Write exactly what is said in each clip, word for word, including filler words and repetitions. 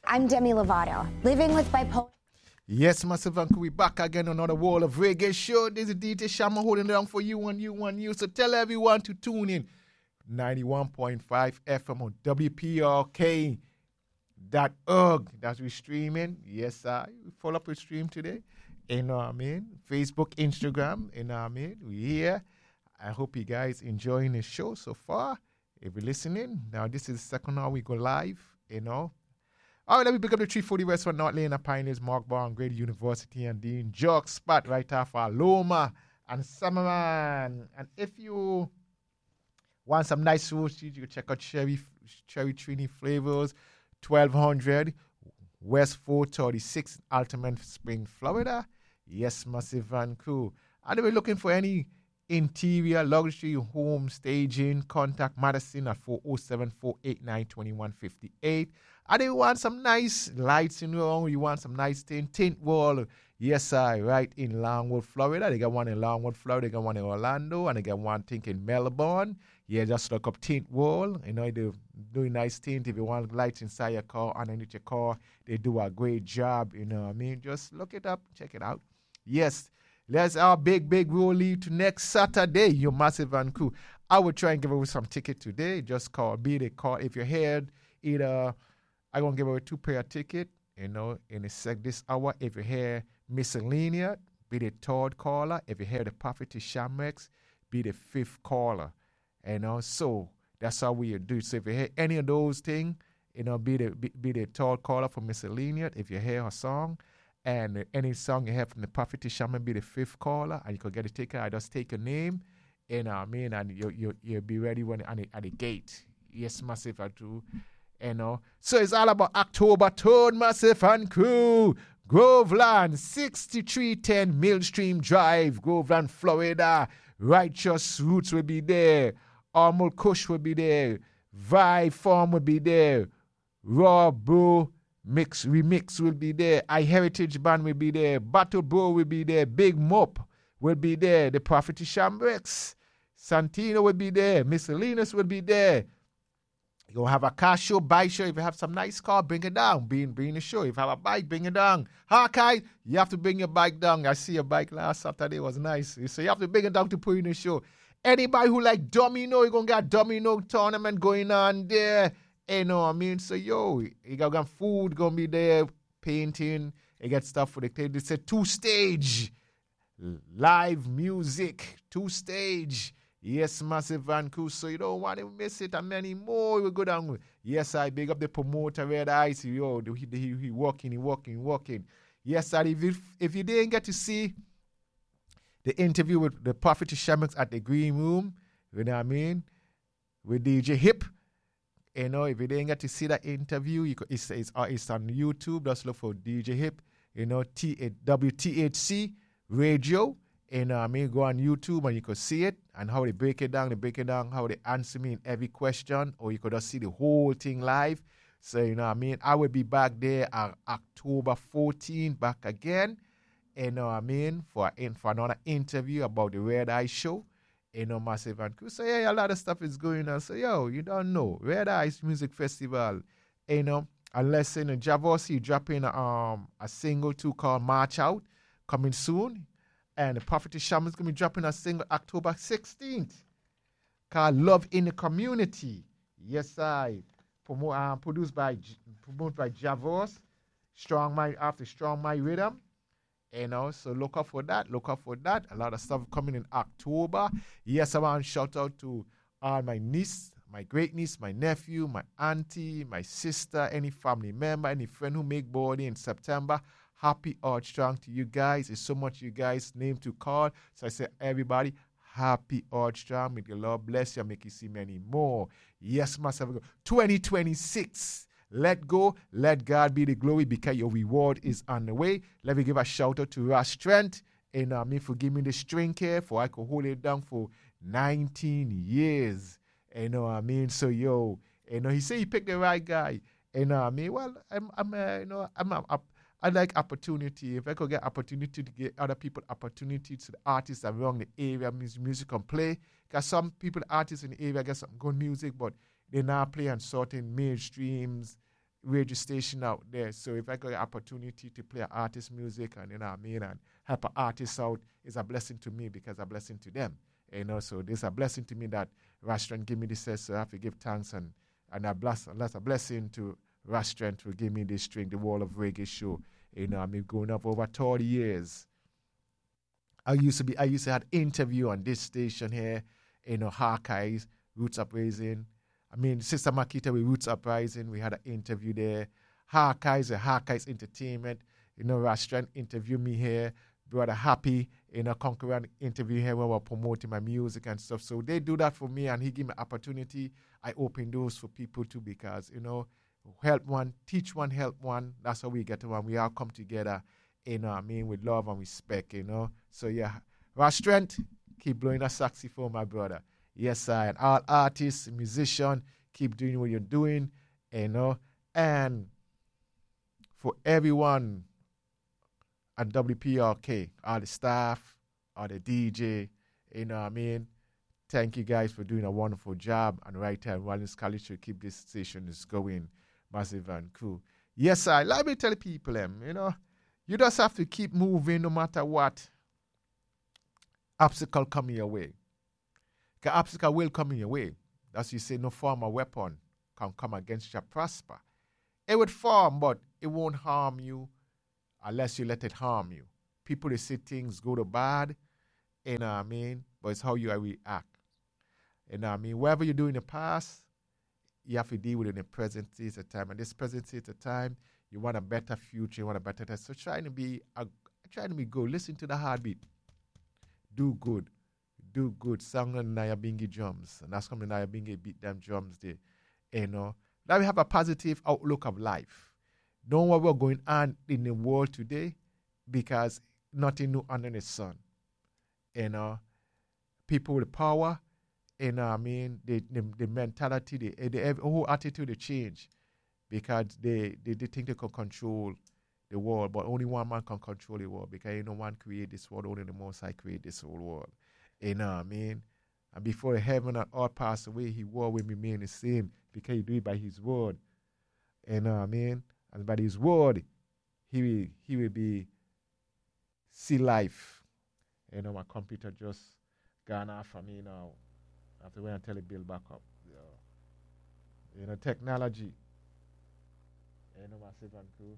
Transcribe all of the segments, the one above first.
I'm Demi Lovato, living with bipolar. Yes, Massive Uncle, we back again on another Wall of Reggae show. This is D J Shama holding it down for you and you and you. So tell everyone to tune in. ninety-one point five F M on W P R K dot org. That's we streaming. Yes, I follow up with stream today. You know what I mean? Facebook, Instagram. You know what I mean? We here. I hope you guys enjoying the show so far. If you're listening, now this is the second hour we go live, you know. All right, let me pick up the three forty West for North Lane, Pioneers, Mark Bar, Grady University, and Dean Jock spot right off our Loma and Summerman. And if you want some nice roasties, you can check out Cherry Cherry Trini Flavors, twelve hundred West four thirty-six, Altamont Spring, Florida. Yes, Massive and Crew. And if you're looking for any interior luxury home staging, contact Madison at four oh seven, four eight nine, two one five eight. And you want some nice lights in your home, you want some nice tint, tint wall. Yes, I right in Longwood, Florida. They got one in Longwood, Florida. They got one in Orlando, and they got one thing in Melbourne. Yeah, just look up Tint Wall. You know, they're doing nice tint. If you want lights inside your car, underneath your car, they do a great job. You know what I mean? Just look it up, check it out. Yes, let's our big, big roll lead to next Saturday, your Massive and Crew. I will try and give away some ticket today. Just call, be the call. If you're here, either I'm going to give away two pair of ticket, you know, in a sec this hour. If you're here, miscellaneous, be the third caller. If you're here, the Prophetess Shamrex, be the fifth caller. You know, so that's how we do. So if you hear any of those things, you know, be the be, be the third caller for miscellaneous. If you hear a song, and any song you have from the Prophetess Shaman, be the fifth caller, and you can get a ticket. I just take your name, you know what I mean, and you you you'll be ready when at the, at the gate. Yes, Massive and Crew. You know, so it's all about October third, Massive and Crew. Groveland, sixty-three ten Millstream Drive, Groveland, Florida. Righteous Roots will be there. Armel Kush will be there. Vibe Farm will be there. Raw Bro Mix Remix will be there. I Heritage Band will be there. Battle Bro will be there. Big Mop will be there. The Prophetess Shamrex. Santino will be there. Miscellaneous will be there. You'll have a car show, bike show. If you have some nice car, bring it down. Bring, bring the show. If you have a bike, bring it down. Hawkeye, you have to bring your bike down. I see your bike last Saturday. It was nice. So you have to bring it down to put in the show. Anybody who like domino, you're going to get a domino tournament going on there. You know what I mean? So, yo, you got food going to be there, painting. You get stuff for the day. It's a two-stage live music, two-stage. Yes, Massive Van Crew, so you don't want to miss it and many more. We go down. Yes, I big up the promoter, Red Ice. Yo, he, he, he walking, he walking, he walking. Yes, I, if you, if you didn't get to see the interview with the Prophetess Shamrex at the Green Room, you know what I mean, with D J Hip, you know, if you didn't get to see that interview, you could, it's, it's, it's on YouTube. Just look for D J Hip, you know, T, W T H C Radio. You know what I mean? Go on YouTube and you could see it and how they break it down. They break it down, how they answer me in every question, or you could just see the whole thing live. So, you know what I mean? I will be back there on October fourteenth, back again. You know what I mean? For, in, for another interview about the Red Eye Show. You know, Massive and Crew. So, yeah, a lot of stuff is going on. So, yo, you don't know. Red Eyes Music Festival, you know, unless in a Javos, you drop in um, a single too called March Out, coming soon. And the Prophetess Shaman is going to be dropping a single October sixteenth called Love in the Community. Yes, I. Promote, uh, produced by, promoted by Javos, Strong My, after Strong My Rhythm. You know, so look out for that. Look out for that. A lot of stuff coming in October. Yes, I want to shout out to all my niece, my great niece, my nephew, my auntie, my sister, any family member, any friend who make birthday in September. Happy Art Strong to you guys. It's so much you guys' name to call. So I say, everybody, happy Art Strong. May the Lord bless you and make you see many more. Yes, Master. twenty twenty-six. Let go. Let God be the glory because your reward is on the way. Let me give a shout out to Ross Trent. And uh, me for giving me the string here for I could hold it down for nineteen years. You know what I mean? So, yo, you know, he said he picked the right guy. You know what I mean? Well, I'm, I'm uh, you know, I'm, I'm, I'm I like opportunity. If I could get opportunity to get other people opportunity to the artists around the area, music, music can play. Because some people, artists in the area, get some good music, but they're not playing certain mainstreams radio station out there. So if I got the opportunity to play artist music and, you know what I mean, and help an artist out, it's a blessing to me because it's a blessing to them. You know, so this is a blessing to me that Rastran give me this, so I have to give thanks, and, and a bless, that's a blessing to Rastran to give me this string, the Wall of Reggae show. You know, I mean, going up over thirty years. I used to be, I used to have interview on this station here, you know, Hawkeyes, Roots Uprising. I mean, Sister Makita with Roots Uprising, we had an interview there. Hawkeyes, Hawkeyes Entertainment, you know, Rastran interviewed me here. Brother Happy, you know, Conqueror interview here where we're promoting my music and stuff. So they do that for me, and he give me opportunity. I open doors for people too, because, you know, help one, teach one, help one. That's how we get to one. We all come together, you know what I mean, with love and respect, you know. So, yeah, Rastran, keep blowing that saxophone, my brother. Yes, sir. And all artists, musicians, keep doing what you're doing, you know. And for everyone at W P R K, all the staff, all the D J, you know what I mean? Thank you guys for doing a wonderful job. And right time, Wellness College should keep this station is going massive and cool. Yes, sir. Let me tell people, um, you know, you just have to keep moving no matter what obstacle come your way. Because obstacle will come in your way. That's you say no form of weapon can come against you prosper. It would form, but it won't harm you unless you let it harm you. People, they say things go to bad, you know what I mean? But it's how you react. You know what I mean? Whatever you do in the past, you have to deal with it in the present state of time. And this present state of time, you want a better future, you want a better time. So trying to be a, trying to be good. Listen to the heartbeat. Do good. Do good. Song on Nyabinghi drums. And that's come to Nyabinghi beat them drums there. You know. Now we have a positive outlook of life. Don't know what we're going on in the world today, because nothing new under the sun. You know. People with power, you know what I mean, the, the, the mentality, the, the whole attitude, they change, because they, they, they think they can control the world, but only one man can control the world, because you know one create this world, only the Most High create this whole world. You know what I mean? And before the heaven and earth pass away, His word will remain the same, because He do it by His word. You know what I mean? And by His word, He will, he will be see life. You know, my computer just gone off for me now. I have to wait until it build back up. Yeah. You know, technology. You know, massive and cool.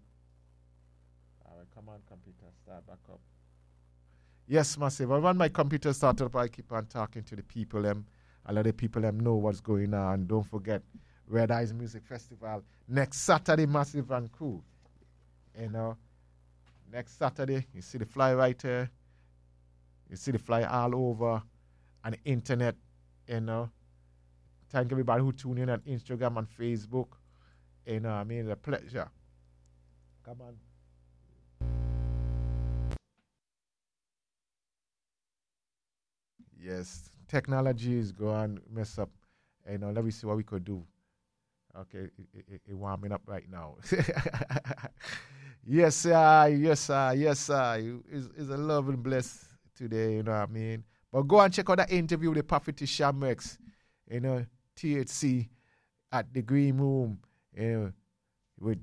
All right, come on, computer, start back up. Yes, massive. When my computer started up, I keep on talking to the people. Them, I let the people them know what's going on. Don't forget, Red Eyes Music Festival next Saturday, massive and cool. You know, next Saturday, you see the fly right there. You see the fly all over on the internet, you know. Thank everybody who tune in on Instagram and Facebook. You know, I mean, it's a pleasure. Come on. Yes, technology is going to mess up. You know, let me see what we could do. Okay, it's it, it, it warming up right now. Yes, sir. Yes, sir. Yes, sir. It's, it's a love and bless today, you know what I mean? But go and check out that interview with the Prophetess Shamrex, you know, T H C at the Green Room, you know, with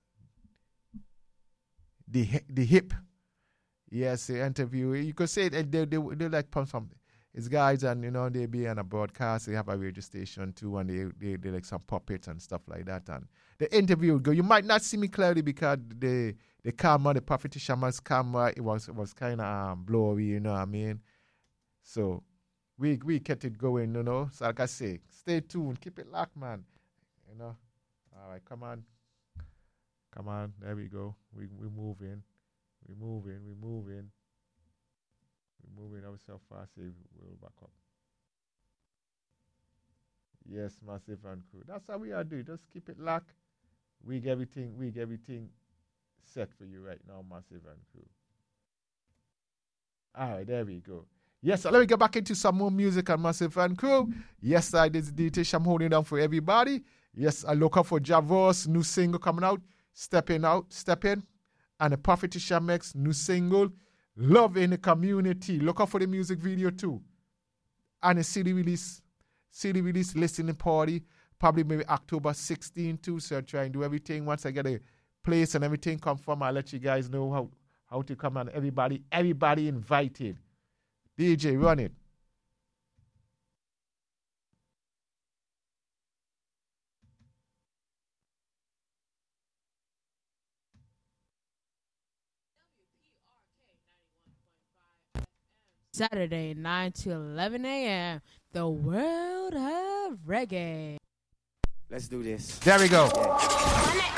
the the hip. Yes, the interview. You could say they they, they, they like pump something. It's guys, and you know, they be on a broadcast, they have a radio station too, and they, they, they like some puppets and stuff like that. And the interview would go. You might not see me clearly because the the camera, the Prophetess Shamrex camera, it was it was kind of um, blurry, you know what I mean? So we we kept it going, you know. So like I say, stay tuned, keep it locked, man. You know. All right, come on, come on. There we go. We we moving, we moving, we moving. We're moving ourselves fast, we'll back up. Yes, massive and cool. That's how we are doing. Just keep it locked. We get everything, we get everything set for you right now, massive and cool. All right, there we go. Yes, so let me get back into some more music and massive and cool. Yes, I did the dish I'm holding down for everybody. Yes, I look up for Javos, new single coming out. Stepping out, step in. And the Prophetess Shamrex, new single. Love in the community. Look out for the music video too. And a C D release, C D release listening party. probably maybe October sixteenth too. So I'll try and do everything. Once I get a place and everything confirmed, I'll let you guys know how, how to come, and everybody, everybody invited. D J, run it. Saturday, nine to eleven a.m., the World of Reggae. Let's do this. There we go. Yeah.